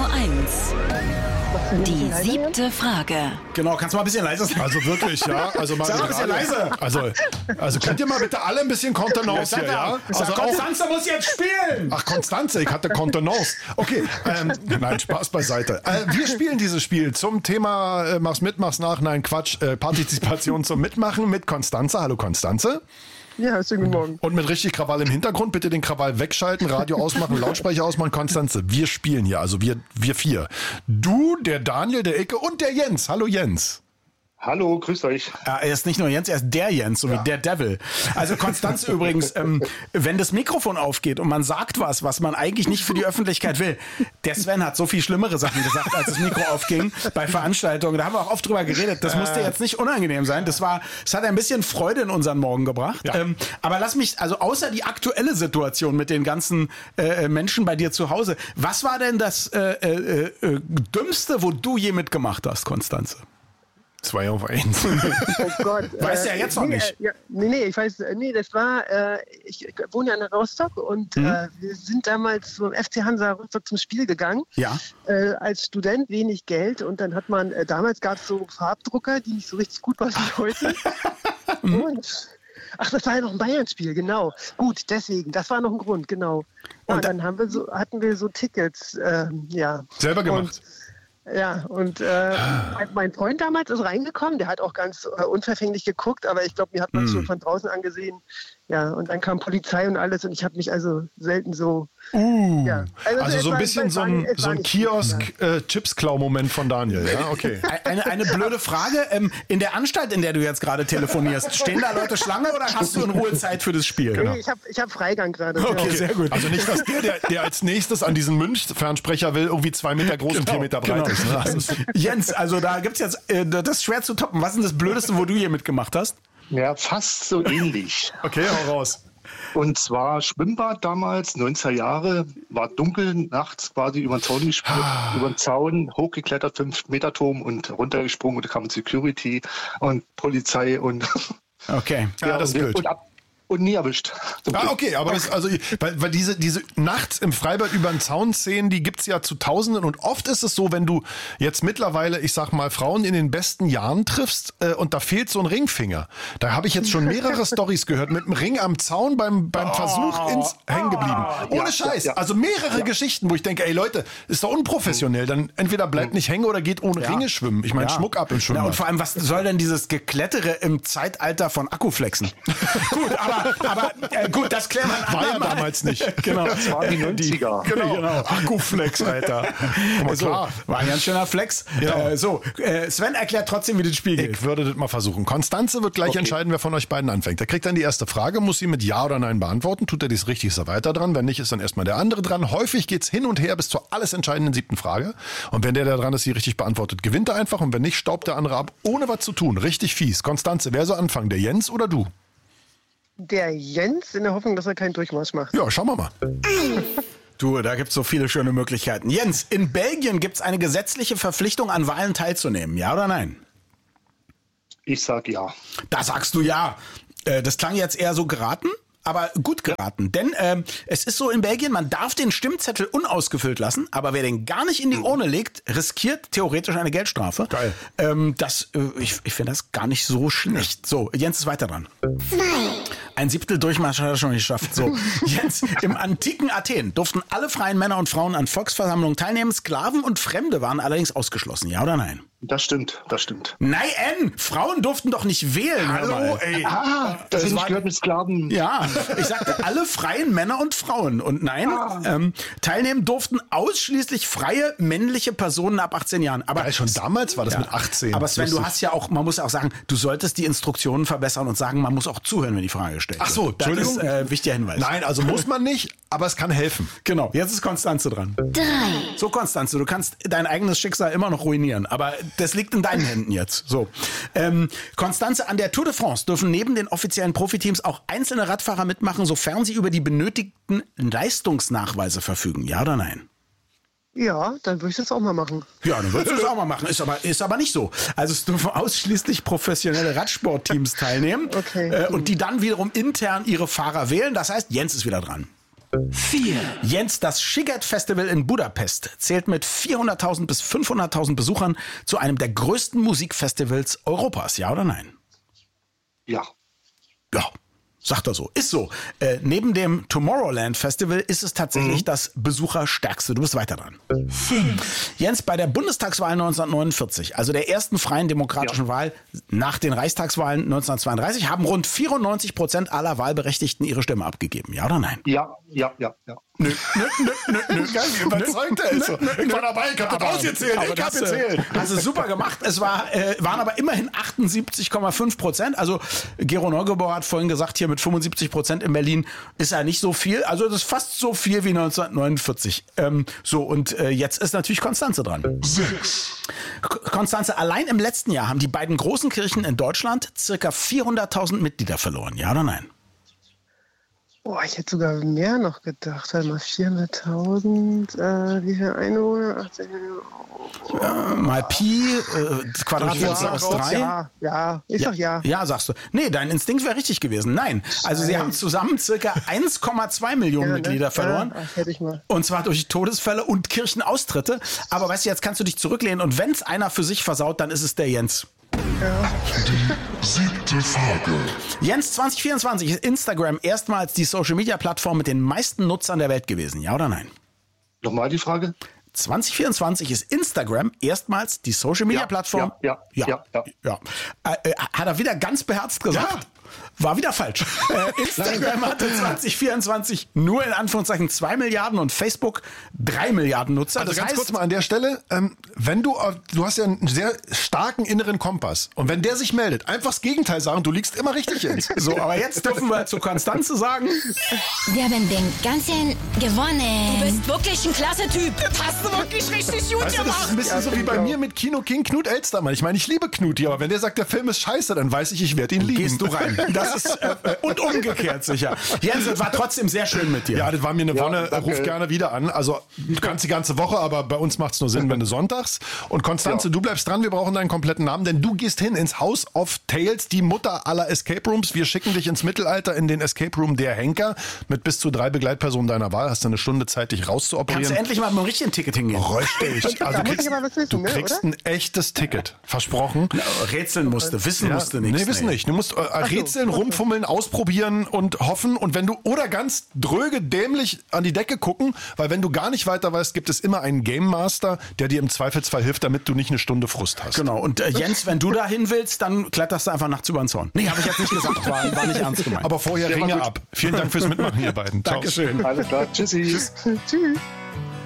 1. Die 7. Frage. Genau, kannst du mal ein bisschen leiser sein? Also wirklich, ja. Also mal Sag mal ein bisschen leiser. Also könnt ihr mal bitte alle ein bisschen Kontenance hier, ja? Also Konstanze muss jetzt spielen. Ach, Konstanze, ich hatte Kontenance. Okay, nein, Spaß beiseite. Wir spielen dieses Spiel zum Thema mach's mit, mach's nach. Nein, Quatsch, Partizipation zum Mitmachen mit Konstanze. Hallo Konstanze. Ja, schönen guten Morgen. Und mit richtig Krawall im Hintergrund, bitte den Krawall wegschalten, Radio ausmachen, Lautsprecher ausmachen. Konstanze, wir spielen hier, also wir 4. Du, der Daniel, der Icke und der Jens. Hallo Jens. Hallo, grüßt euch. Er ist nicht nur Jens, er ist der Jens, so wie der Devil. Also Konstanze übrigens, wenn das Mikrofon aufgeht und man sagt was man eigentlich nicht für die Öffentlichkeit will. Der Sven hat so viel schlimmere Sachen gesagt, als das Mikro aufging bei Veranstaltungen. Da haben wir auch oft drüber geredet. Das musste jetzt nicht unangenehm sein. Es hat ein bisschen Freude in unseren Morgen gebracht. Ja. Aber lass mich, also außer die aktuelle Situation mit den ganzen Menschen bei dir zu Hause, was war denn das Dümmste, wo du je mitgemacht hast, Konstanze? 2 auf 1. Oh Gott. Weißt du ja jetzt noch nicht. Ich weiß, das war, ich wohne ja in Rostock und wir sind damals zum FC Hansa Rostock zum Spiel gegangen. Ja. Als Student wenig Geld und dann hat man, damals gab es so Farbdrucker, die nicht so richtig gut waren wie heute. Und, ach, das war ja noch ein Bayern-Spiel, genau. Gut, deswegen, das war noch ein Grund, genau. Und dann hatten wir so Tickets, ja. Selber gemacht. Und mein Freund damals ist reingekommen, der hat auch ganz unverfänglich geguckt, aber ich glaube, mir hat man es schon von draußen angesehen. Ja, und dann kam Polizei und alles und ich habe mich also selten so... Ja. Also so ein bisschen so ein Kiosk-Chips-Klau-Moment von Daniel. Ja, okay. Eine blöde Frage. In der Anstalt, in der du jetzt gerade telefonierst, stehen da Leute Schlange oder hast du in Ruhe Zeit für das Spiel? Genau. Nee, ich hab Freigang gerade. Okay, sehr gut. Also nicht, dass der als nächstes an diesen Münch-Fernsprecher will, irgendwie 2 Meter groß und 4 Meter breit ist. Ne? Also Jens, also da gibt's jetzt, das ist schwer zu toppen. Was ist das Blödeste, wo du hier mitgemacht hast? Ja, fast so ähnlich. Okay, hau raus. Und zwar Schwimmbad damals, 90er Jahre, war dunkel, nachts quasi über den Zaun gesprungen, über den Zaun, hochgeklettert, 5-Meter-Turm und runtergesprungen und da kam Security und Polizei und... Okay, ja, das ist blöd. Und nie erwischt. Okay, aber das, also, weil diese nachts im Freibad über den Zaun Szenen, die gibt's ja zu Tausenden und oft ist es so, wenn du jetzt mittlerweile, ich sag mal, Frauen in den besten Jahren triffst und da fehlt so ein Ringfinger. Da habe ich jetzt schon mehrere Storys gehört mit dem Ring am Zaun beim Versuch ins hängen geblieben. Ohne Scheiß. Ja. Also mehrere Geschichten, wo ich denke, ey Leute, ist doch unprofessionell. Dann entweder bleibt nicht hängen oder geht ohne Ringe schwimmen. Ich meine, Schmuck ab im Schwimmbad. Ja, und vor allem, was soll denn dieses Geklettere im Zeitalter von Akkuflexen? Gut, aber gut, das klären wir war ja damals nicht. Genau. Das waren die 90er. Genau. Akkuflex, Alter. War ein ganz schöner Flex. Ja. Sven erklärt trotzdem, wie das Spiel geht. Ich würde das mal versuchen. Konstanze wird gleich entscheiden, wer von euch beiden anfängt. Der kriegt dann die erste Frage, muss sie mit Ja oder Nein beantworten. Tut er dies richtig, ist er weiter dran. Wenn nicht, ist dann erstmal der andere dran. Häufig geht's hin und her bis zur alles entscheidenden 7. Frage. Und wenn der dran ist, die richtig beantwortet, gewinnt er einfach. Und wenn nicht, staubt der andere ab, ohne was zu tun. Richtig fies. Konstanze, wer soll anfangen? Der Jens oder du? Der Jens, in der Hoffnung, dass er keinen Durchmarsch macht. Ja, schauen wir mal. Du, da gibt's so viele schöne Möglichkeiten. Jens, in Belgien gibt's eine gesetzliche Verpflichtung, an Wahlen teilzunehmen. Ja oder nein? Ich sag ja. Da sagst du ja. Das klang jetzt eher so geraten, aber gut geraten. Denn es ist so in Belgien, man darf den Stimmzettel unausgefüllt lassen, aber wer den gar nicht in die Urne legt, riskiert theoretisch eine Geldstrafe. Geil. Ich finde das gar nicht so schlecht. So, Jens ist weiter dran. 2. Ein 7. Durchmarsch hat er schon geschafft. So, Jens, im antiken Athen durften alle freien Männer und Frauen an Volksversammlungen teilnehmen. Sklaven und Fremde waren allerdings ausgeschlossen. Ja oder nein? Das stimmt. Nein, Frauen durften doch nicht wählen. Hallo, ey. Das habe ich gehört mit Sklaven. Ja, ich sagte alle freien Männer und Frauen. Und nein, teilnehmen durften ausschließlich freie männliche Personen ab 18 Jahren. Aber schon damals war das mit 18. Aber Sven, du hast ja auch, man muss ja auch sagen, du solltest die Instruktionen verbessern und sagen, man muss auch zuhören, wenn die Frage gestellt wird. Ach so, Entschuldigung. Das ist wichtiger Hinweis. Nein, also muss man nicht, aber es kann helfen. Genau, jetzt ist Konstanze dran. 3. So, Konstanze, du kannst dein eigenes Schicksal immer noch ruinieren, aber das liegt in deinen Händen jetzt. So, Konstanze, an der Tour de France dürfen neben den offiziellen Profiteams auch einzelne Radfahrer mitmachen, sofern sie über die benötigten Leistungsnachweise verfügen. Ja oder nein? Ja, dann würde ich das auch mal machen. Ja, dann würdest du das auch mal machen. Ist aber nicht so. Also es dürfen ausschließlich professionelle Radsportteams teilnehmen. Okay. Und die dann wiederum intern ihre Fahrer wählen. Das heißt, Jens ist wieder dran. 4, Jens, das Sziget Festival in Budapest zählt mit 400.000 bis 500.000 Besuchern zu einem der größten Musikfestivals Europas. Ja oder nein? Ja. Ja. Sagt er so. Ist so. Neben dem Tomorrowland Festival ist es tatsächlich das besucherstärkste. Du bist weiter dran. 5. Jens, bei der Bundestagswahl 1949, also der ersten freien demokratischen Wahl nach den Reichstagswahlen 1932, haben rund 94% aller Wahlberechtigten ihre Stimme abgegeben. Ja oder nein? Ja. Nö. Geil, wie überzeugt er ist. So. Ich war dabei, ich hab das ausgezählt, ich hab gezählt. Hast du super gemacht. Es waren aber immerhin 78,5%. Also Gero Neugebauer hat vorhin gesagt, hier mit 75% in Berlin ist ja nicht so viel. Also das ist fast so viel wie 1949. Jetzt ist natürlich Konstanze dran. 6. Konstanze, allein im letzten Jahr haben die beiden großen Kirchen in Deutschland circa 400.000 Mitglieder verloren. Ja oder nein? Boah, ich hätte sogar mehr noch gedacht. Warte mal, 400.000, wie viele Einwohner? 18, mal Pi, Quadratwurzel aus 3. Ja, ich sag ja. Ja, sagst du. Nee, dein Instinkt wäre richtig gewesen. Nein, also sie haben zusammen circa 1,2 Millionen Mitglieder verloren. Ja, hätte ich mal. Und zwar durch Todesfälle und Kirchenaustritte. Aber weißt du, jetzt kannst du dich zurücklehnen und wenn es einer für sich versaut, dann ist es der Jens. Ja. Die 7. Frage. Jens, 2024 ist Instagram erstmals die Social-Media-Plattform mit den meisten Nutzern der Welt gewesen. Ja oder nein? Nochmal die Frage? 2024 ist Instagram erstmals die Social-Media-Plattform. Ja. Hat er wieder ganz beherzt gesagt? Ja. War wieder falsch. Instagram hatte 2024 nur in Anführungszeichen 2 Milliarden und Facebook 3 Milliarden Nutzer. Also das ganz heißt, kurz mal an der Stelle, wenn du hast ja einen sehr starken inneren Kompass und wenn der sich meldet, einfach das Gegenteil sagen, du liegst immer richtig ins. So, aber jetzt dürfen wir zu Konstanze sagen. Wir haben den ganzen gewonnen. Du bist wirklich ein klasse Typ. Das hast du wirklich richtig gut Weißt du, das ist ein bisschen so wie bei mir mit Kino King Knut Elstermann. Ich meine, ich liebe Knuti, aber wenn der sagt, der Film ist scheiße, dann weiß ich werde ihn lieben. Gehst du rein. Das ist, und umgekehrt sicher. Jens, das war trotzdem sehr schön mit dir. Ja, das war mir eine Wonne. Ruf gerne wieder an. Also du kannst die ganze Woche, aber bei uns macht es nur Sinn, wenn du sonntags. Und Konstanze, du bleibst dran. Wir brauchen deinen kompletten Namen, denn du gehst hin ins House of Tales, die Mutter aller Escape Rooms. Wir schicken dich ins Mittelalter in den Escape Room der Henker mit bis zu 3 Begleitpersonen deiner Wahl. Hast du eine Stunde Zeit, dich rauszuoperieren. Kannst du endlich mal mit einem richtigen Ticket hingehen? Richtig. Also du kriegst ein echtes Ticket. Versprochen. Rätseln musste, wissen musste nichts. Nee, wissen nicht. Du musst rätseln, rumfummeln, ausprobieren und hoffen. Und wenn du, oder ganz dröge, dämlich an die Decke gucken, weil wenn du gar nicht weiter weißt, gibt es immer einen Game Master, der dir im Zweifelsfall hilft, damit du nicht eine Stunde Frust hast. Genau. Und Jens, wenn du da hin willst, dann kletterst du einfach nachts über den Zaun. Nee, habe ich jetzt nicht gesagt. War nicht ernst gemeint. Aber vorher Ringe ab. Vielen Dank fürs Mitmachen, ihr beiden. Ciao. Dankeschön. Alles klar. Tschüssi. Tschüss.